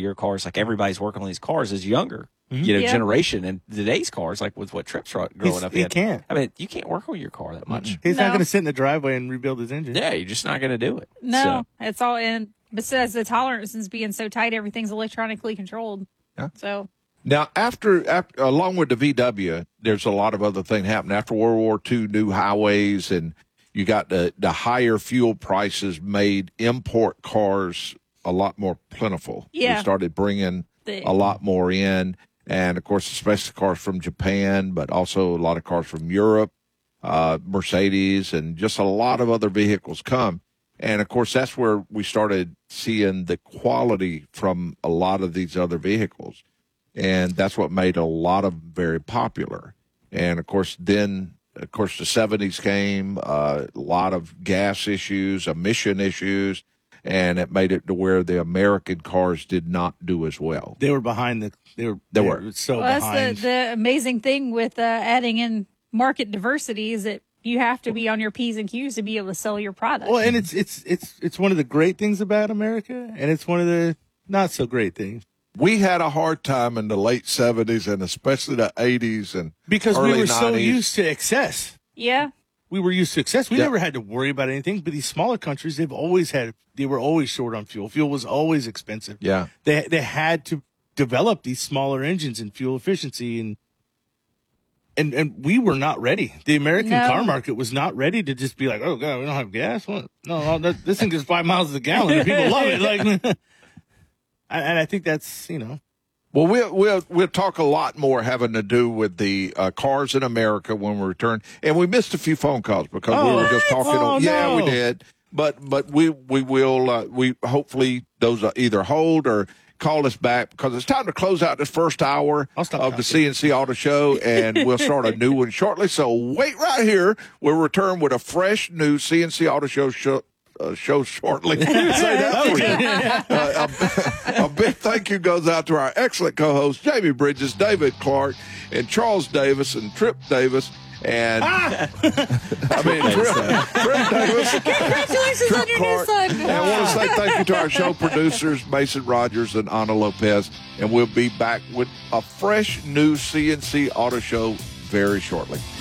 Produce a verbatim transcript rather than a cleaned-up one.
your cars, like everybody's working on these cars is younger, Mm-hmm. you know, yeah. generation. And today's cars, like with what Tripp's growing He's, up he in. can't. I mean, you can't work on your car that much. He's No. not going to sit in the driveway and rebuild his engine. Yeah, you're just not going to do it. No, So, it's all in. Besides the tolerances being so tight, everything's electronically controlled. Yeah. So Now, after, after along with the V W, there's a lot of other things happening. After World War Two, new highways, and you got the, the higher fuel prices made import cars a lot more plentiful. Yeah. We started bringing The- a lot more in. And, of course, especially cars from Japan, but also a lot of cars from Europe, uh, Mercedes, and just a lot of other vehicles come. And, of course, that's where we started seeing the quality from a lot of these other vehicles. And that's what made a lot of them very popular. And, of course, then, of course, the seventies came, uh, a lot of gas issues, emission issues, and it made it to where the American cars did not do as well. They were behind the. They were. They They were. were so well, behind. that's the, the amazing thing with uh, adding in market diversity is that you have to be on your P's and Q's to be able to sell your product. Well, and it's it's it's it's one of the great things about America, and it's one of the not so great things We had a hard time in the late seventies and especially the eighties and because early we were so nineties. used to excess. yeah. We were used to excess. We Yeah. never had to worry about anything. But these smaller countries, they've always had. They were always short on fuel. Fuel was always expensive. Yeah. They they had to develop these smaller engines and fuel efficiency and. And and we were not ready. The American No. car market was not ready to just be like, oh god, we don't have gas. What? No, no that, this thing is five miles a gallon. And people love it. Like, and and I think that's you know, Well, we'll, we'll, we'll talk a lot more having to do with the uh, cars in America when we return. And we missed a few phone calls because we Oh, were just talking. oh, on, yeah, no. we did. But but we we will uh, we hopefully those uh, either hold or call us back because it's time to close out this first hour I'll stop of the talking. C N C Auto Show, and we'll start a new one shortly. So wait right here. We'll return with a fresh new C N C Auto Show show. Uh, show shortly. Say that for you. Uh, a, a big thank you goes out to our excellent co-hosts, Jamie Bridges, David Clark, and Charles Davis, and Trip Davis. And Ah! I mean, Trip, Trip Davis. Congratulations Trip on your Clark. new son. And I want to say thank you to our show producers, Mason Rogers and Ana Lopez. And we'll be back with a fresh new C N C Auto Show very shortly.